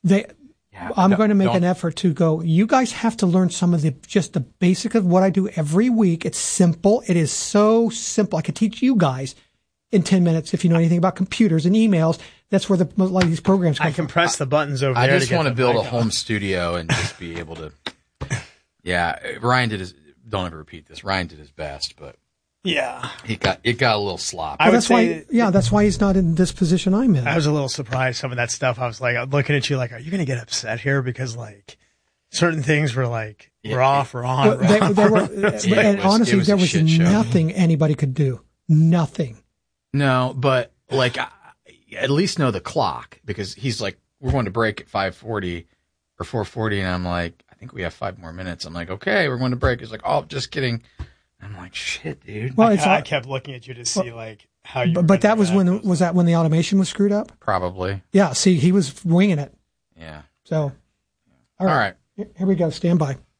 I'm going to make an effort to go, you guys have to learn some of just the basic of what I do every week. It's simple. It is so simple. I could teach you guys in 10 minutes if you know anything about computers and emails. That's where a lot of these programs come from. I can press the buttons over there. I just want to build a home studio and just be able to. Yeah, Ryan did his. Don't ever repeat this. Ryan did his best, but yeah, it got a little sloppy. That's why he's not in this position I'm in. I was a little surprised some of that stuff. I was like looking at you like, are you going to get upset here because like certain things were like we're off or on. And honestly, there was nothing anybody could do. Nothing. No, but like at least know the clock because he's like, we're going to break at 5:40 or 4:40, and I'm like, I think we have 5 more minutes. I'm like, okay, we're going to break. He's like, oh, just kidding. I'm like, shit, dude. Well, I kept looking at you to see like how you. But that was when the automation was screwed up? Probably. Yeah. See, he was winging it. Yeah. So, all right. Here we go. Stand by.